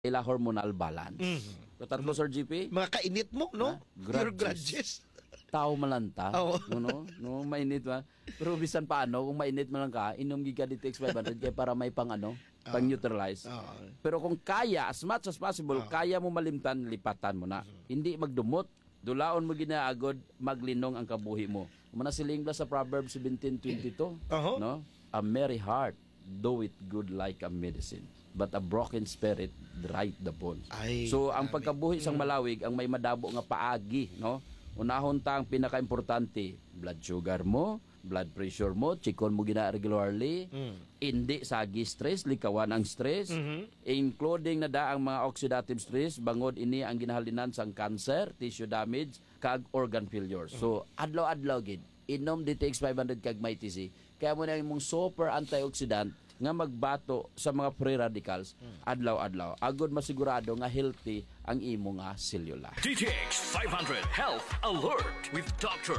ila hormonal balance. So, tatlo, Sir GP, Mga kainit mo, no? Your grudges. tao malanta, Oo. no, mainit ba? Pero bisan paano, kung mainit man lang ka, inom giga DTX 500 kaya para may pang pang neutralize. Pero kung kaya, as much as possible, kaya mo malimtan, lipatan mo na. Hindi magdumot. Dulaon mo ginaagod, maglinong ang kabuhi mo. Muna siling sa Proverbs 17:22, no? A merry heart doeth good like a medicine, but a broken spirit dryeth the bones. So ang pagkabuhi sang malawig ang may madabo nga paagi, no? Unahon ta ang pinaka-importante, blood sugar mo, blood pressure mo, chikon mo gina regularly, hindi sagi stress, likawan ang stress, including na daang mga oxidative stress, bangod ini ang ginahalinan sang cancer, tissue damage, kag organ failure. So adlaw-adlaw gid inom DTX 500 kag may TC. Kaya mo na imong super antioxidant nga magbato sa mga free radicals adlaw-adlaw. Agod masigurado nga healthy ang imo nga selula. DTX 500 Health Alert with Dr.